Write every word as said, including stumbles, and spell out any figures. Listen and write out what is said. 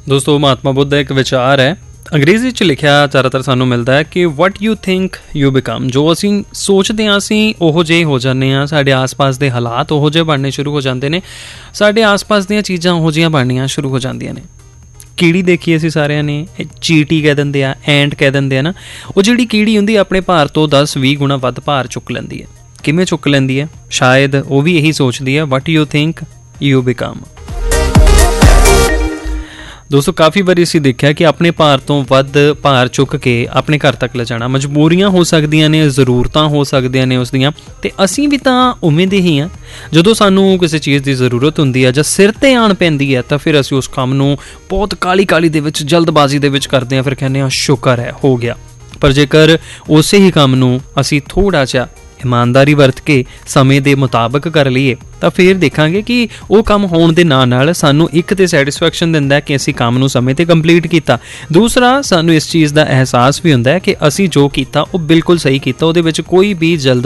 ਦੋਸਤੋ ਮਹਾਤਮਾ ਬੁੱਧ ਦਾ ਇੱਕ ਵਿਚਾਰ ਹੈ, ਅੰਗਰੇਜ਼ੀ 'ਚ ਲਿਖਿਆ ਜ਼ਿਆਦਾਤਰ ਸਾਨੂੰ ਮਿਲਦਾ ਹੈ ਕਿ ਵਟ ਯੂ ਥਿੰਕ ਯੂ ਬਿਕਮ। ਜੋ ਅਸੀਂ ਸੋਚਦੇ ਹਾਂ ਅਸੀਂ ਉਹੋ ਜਿਹੇ ਹੋ ਜਾਂਦੇ ਹਾਂ। ਸਾਡੇ ਆਸ-ਪਾਸ ਦੇ ਹਾਲਾਤ ਉਹੋ ਜਿਹੇ ਬਣਨੇ ਸ਼ੁਰੂ ਹੋ ਜਾਂਦੇ ਨੇ, ਸਾਡੇ ਆਸ-ਪਾਸ ਦੀਆਂ ਚੀਜ਼ਾਂ ਉਹੋ ਜਿਹੀਆਂ ਬਣਨੀਆਂ ਸ਼ੁਰੂ ਹੋ ਜਾਂਦੀਆਂ ਨੇ। ਕੀੜੀ ਦੇਖੀ ਅਸੀਂ ਸਾਰਿਆਂ ਨੇ, ਚੀਟੀ ਕਹਿ ਦਿੰਦੇ ਆ, ਐਂਟ ਕਹਿ ਦਿੰਦੇ ਆ ਨਾ। ਉਹ ਜਿਹੜੀ ਕੀੜੀ ਹੁੰਦੀ ਆਪਣੇ ਭਾਰ ਤੋਂ ਦਸ ਵੀਹ ਗੁਣਾ ਵੱਧ ਭਾਰ ਚੁੱਕ ਲੈਂਦੀ ਹੈ। ਕਿਵੇਂ ਚੁੱਕ ਲੈਂਦੀ ਹੈ? ਸ਼ਾਇਦ ਉਹ ਵੀ ਇਹੀ ਸੋਚਦੀ ਹੈ, ਵਟ ਯੂ ਥਿੰਕ ਯੂ ਬਿਕਮ। ਦੋਸਤੋ ਕਾਫੀ ਵਾਰੀ ਅਸੀਂ ਦੇਖਿਆ ਕਿ ਆਪਣੇ ਭਾਰ ਤੋਂ ਵੱਧ ਭਾਰ ਚੁੱਕ ਕੇ ਆਪਣੇ ਘਰ ਤੱਕ ਲਿਜਾਣਾ, ਮਜਬੂਰੀਆਂ ਹੋ ਸਕਦੀਆਂ ਨੇ, ਜ਼ਰੂਰਤਾਂ ਹੋ ਸਕਦੀਆਂ ਨੇ ਉਸ ਦੀਆਂ, ਅਤੇ ਅਸੀਂ ਵੀ ਤਾਂ ਉਵੇਂ ਦੇ ਹੀ ਹਾਂ। ਜਦੋਂ ਸਾਨੂੰ ਕਿਸੇ ਚੀਜ਼ ਦੀ ਜ਼ਰੂਰਤ ਹੁੰਦੀ ਹੈ ਜਾਂ ਸਿਰ 'ਤੇ ਆਣ ਪੈਂਦੀ ਹੈ ਤਾਂ ਫਿਰ ਅਸੀਂ ਉਸ ਕੰਮ ਨੂੰ ਬਹੁਤ ਕਾਹਲੀ ਕਾਹਲੀ ਦੇ ਵਿੱਚ, ਜਲਦਬਾਜ਼ੀ ਦੇ ਵਿੱਚ ਕਰਦੇ ਹਾਂ। ਫਿਰ ਕਹਿੰਦੇ ਹਾਂ ਸ਼ੁਕਰ ਹੈ ਹੋ ਗਿਆ। ਪਰ ਜੇਕਰ ਉਸੇ ਹੀ ਕੰਮ ਨੂੰ ਅਸੀਂ ਥੋੜ੍ਹਾ ਜਿਹਾ ਇਮਾਨਦਾਰੀ ਵਰਤ ਕੇ ਸਮੇਂ ਦੇ ਮੁਤਾਬਕ ਕਰ ਲਈਏ ਤਾਂ ਫਿਰ ਦੇਖਾਂਗੇ ਕਿ ਉਹ ਕੰਮ ਹੋਣ ਦੇ ਨਾਲ ਨਾਲ ਸਾਨੂੰ ਇੱਕ ਤਾਂ ਸੈਟਿਸਫੈਕਸ਼ਨ ਦਿੰਦਾ ਕਿ ਅਸੀਂ ਕੰਮ ਨੂੰ ਸਮੇਂ 'ਤੇ ਕੰਪਲੀਟ ਕੀਤਾ, ਦੂਸਰਾ ਸਾਨੂੰ ਇਸ ਚੀਜ਼ ਦਾ ਅਹਿਸਾਸ ਵੀ ਹੁੰਦਾ ਹੈ ਕਿ ਅਸੀਂ ਜੋ ਕੀਤਾ ਉਹ ਬਿਲਕੁਲ ਸਹੀ ਕੀਤਾ, ਉਹਦੇ ਵਿੱਚ ਕੋਈ ਵੀ ਜਲਦ